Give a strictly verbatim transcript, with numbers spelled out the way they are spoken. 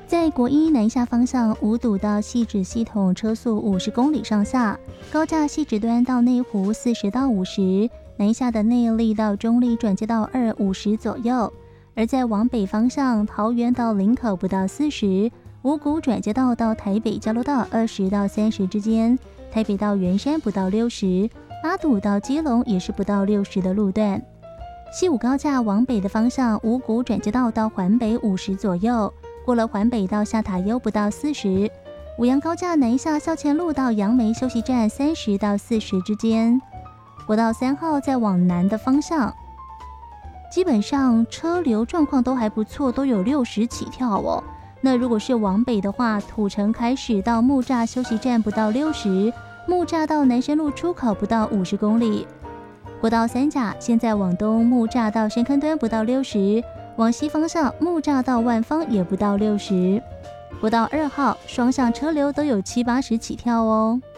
在国一南下方向五堵到汐止系统车速五十公里上下，高架汐止端到内湖四十到五十，南下的内坜到中坜转接到二五十左右。而在往北方向，桃园到林口不到四十，五股转接道到台北交流道二十到三十之间，台北到圆山不到六十，八堵到基隆也是不到六十的路段。西武高架往北的方向，五股转接道到环北五十左右，过了环北到下塔悠不到四十。五杨高架南下校前路到杨梅休息站三十到四十之间。国道三号再往南的方向，基本上车流状况都还不错，都有六十起跳哦。那如果是往北的话，土城开始到木栅休息站不到六十，木栅到南深路出口不到五十公里。国道三甲现在往东木栅到深坑端不到六十，往西方向木栅到万芳也不到六十。国道二号双向车流都有七八十起跳哦。